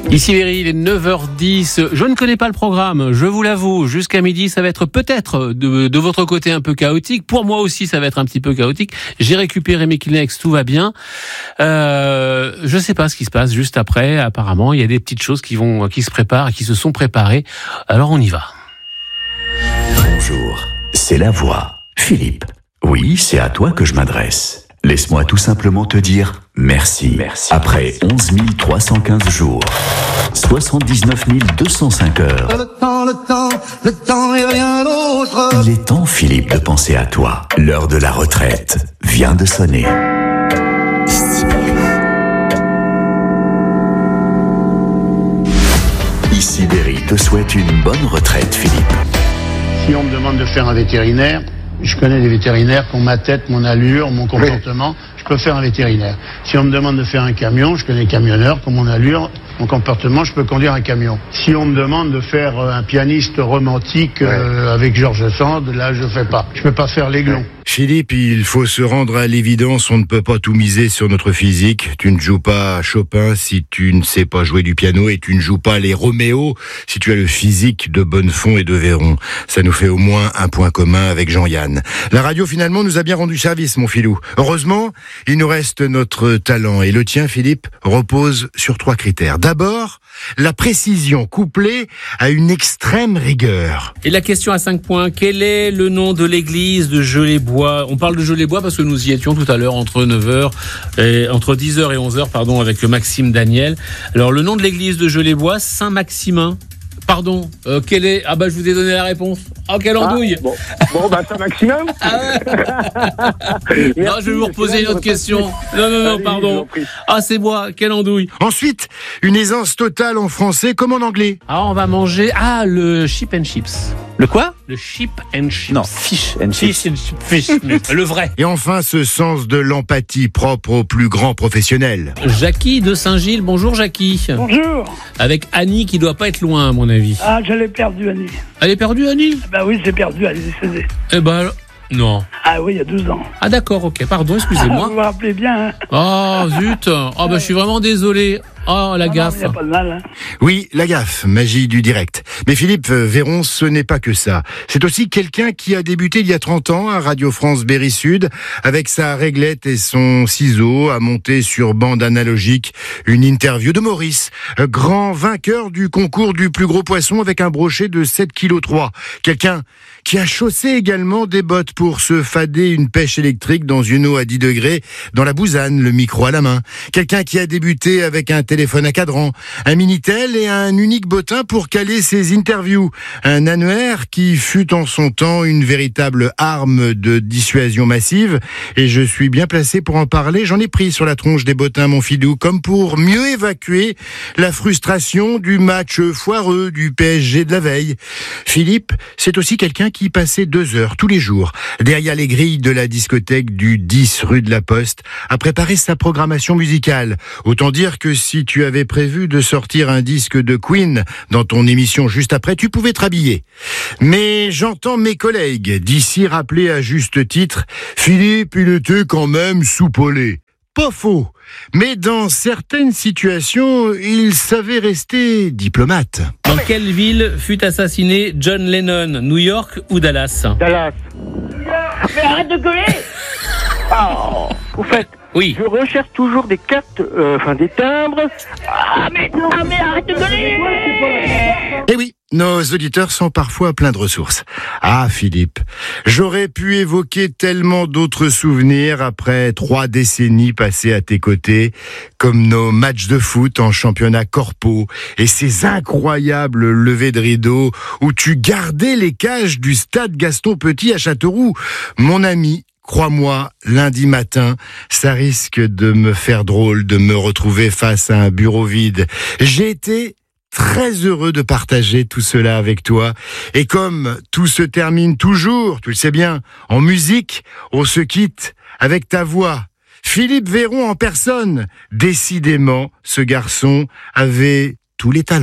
Ici Véry, il est 9h10. Je ne connais pas le programme, je vous l'avoue. Jusqu'à midi, ça va être peut-être de votre côté un peu chaotique. Pour moi aussi, ça va être un petit peu chaotique. J'ai récupéré mes Kleenex, tout va bien. Je sais pas ce qui se passe juste après. Apparemment, il y a des petites choses qui se préparent, qui se sont préparées. Alors on y va. Bonjour, c'est la voix. Philippe. Oui, c'est à toi que je m'adresse. Laisse-moi tout simplement te dire merci. Après 11 315 jours, 79 205 heures. Le temps et rien d'autre. Il est temps, Philippe, de penser à toi. L'heure de la retraite vient de sonner. Ici Berry te souhaite une bonne retraite, Philippe. Si on me demande de faire un vétérinaire, je connais des vétérinaires qui ont ma tête, mon allure, mon comportement. Je peux faire un vétérinaire. Si on me demande de faire un camion, je connais des camionneurs qui ont mon allure, mon comportement, je peux conduire un camion. Si on me demande de faire un pianiste romantique avec Georges Sand, là je fais pas. Je peux pas faire l'aiglon. Philippe, il faut se rendre à l'évidence, on ne peut pas tout miser sur notre physique. Tu ne joues pas Chopin si tu ne sais pas jouer du piano et tu ne joues pas les Roméo si tu as le physique de Bonnefond et de Véron. Ça nous fait au moins un point commun avec Jean-Yann. La radio finalement nous a bien rendu service, mon filou. Heureusement, il nous reste notre talent et le tien, Philippe, repose sur 3 critères. D'abord, la précision couplée à une extrême rigueur. Et la question à 5 points, quel est le nom de l'église de Gelée-Bois ? On parle de Gelée-Bois parce que nous y étions tout à l'heure entre 10h et 11h, avec Maxime Daniel. Alors, le nom de l'église de Gelée-Bois, Saint-Maximin. Pardon, quel est... Ah bah je vous ai donné la réponse. Oh, quelle andouille. Bon, Saint-Maximin. Non, je vais vous reposer une autre question. Non, pardon. Ah, c'est moi, quelle andouille. Ensuite, une aisance totale en français comme en anglais. Ah, on va manger... Ah, le chip and chips. Le quoi ? Le chip and chips. Non, fish and chips. Fish, le vrai. Et enfin, ce sens de l'empathie propre aux plus grands professionnels. Jackie de Saint-Gilles. Bonjour, Jackie. Bonjour. Avec Annie qui doit pas être loin, à mon avis. Ah, je l'ai perdu, Annie. Elle est perdue, Annie ? Bah oui, j'ai perdu, elle est décédée. Eh ben, non. Ah oui, il y a 12 ans. Ah d'accord, ok, pardon, excusez-moi. Vous vous rappelez bien, hein. Oh, zut. Oh, bah, je suis vraiment désolé. Oh, la gaffe. Il n'y a pas de mal, hein. Oui, la gaffe, magie du direct. Mais Philippe Véron, ce n'est pas que ça. C'est aussi quelqu'un qui a débuté il y a 30 ans à Radio France Berry Sud, avec sa réglette et son ciseau, à monter sur bande analogique une interview de Maurice, grand vainqueur du concours du plus gros poisson avec un brochet de 7,3 kg. Quelqu'un qui a chaussé également des bottes pour se fader une pêche électrique dans une eau à 10 degrés, dans la Bouzanne, le micro à la main. Quelqu'un qui a débuté avec un téléphone à cadran, un Minitel et un unique bottin pour caler ses interviews. Un annuaire qui fut en son temps une véritable arme de dissuasion massive. Et je suis bien placé pour en parler. J'en ai pris sur la tronche des bottins, mon filou, comme pour mieux évacuer la frustration du match foireux du PSG de la veille. Philippe, c'est aussi quelqu'un qui passait 2 heures tous les jours derrière les grilles de la discothèque du 10 rue de la Poste à préparer sa programmation musicale. Autant dire que si tu avais prévu de sortir un disque de Queen dans ton émission juste après, tu pouvais te rhabiller. Mais j'entends mes collègues d'ici rappeler à juste titre « Philippe, il était quand même soupolé ». Pas faux, mais dans certaines situations, il savait rester diplomate. Dans quelle ville fut assassiné John Lennon, New York ou Dallas ? Dallas. Mais arrête de gueuler. Au fait, Oui. je recherche toujours des cartes, des timbres. Mais arrête de gueuler. Eh oui, nos auditeurs sont parfois pleins de ressources. Ah, Philippe, j'aurais pu évoquer tellement d'autres souvenirs après 3 décennies passées à tes côtés, comme nos matchs de foot en championnat corpo et ces incroyables levées de rideau où tu gardais les cages du stade Gaston Petit à Châteauroux. Mon ami, crois-moi, lundi matin, ça risque de me faire drôle de me retrouver face à un bureau vide. J'ai été très heureux de partager tout cela avec toi. Et comme tout se termine toujours, tu le sais bien, en musique, on se quitte avec ta voix. Philippe Véron en personne. Décidément, ce garçon avait tous les talents.